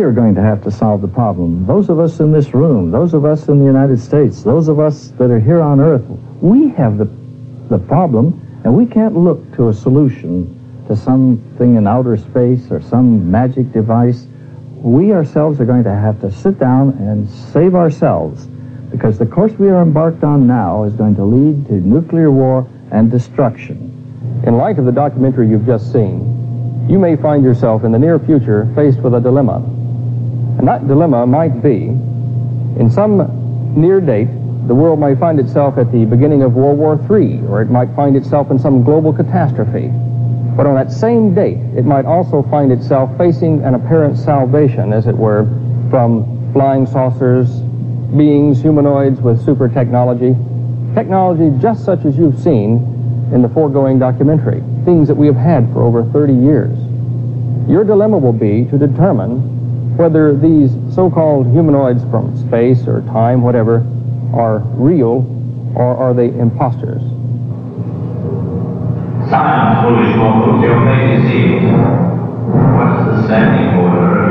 are going to have to solve the problem. Those of us in this room, those of us in the United States, those of us that are here on Earth, we have the problem, and we can't look to a solution to something in outer space or some magic device. We ourselves are going to have to sit down and save ourselves, because the course we are embarked on now is going to lead to nuclear war and destruction. In light of the documentary you've just seen, you may find yourself in the near future faced with a dilemma. And that dilemma might be, in some near date, the world may find itself at the beginning of World War III, or it might find itself in some global catastrophe. But on that same date, it might also find itself facing an apparent salvation, as it were, from flying saucers, beings, humanoids with super technology just such as you've seen in the foregoing documentary, things that we have had for over 30 years. Your dilemma will be to determine whether these so-called humanoids from space or time, whatever, are real or are they imposters. Science will be more detailed. What is the standing order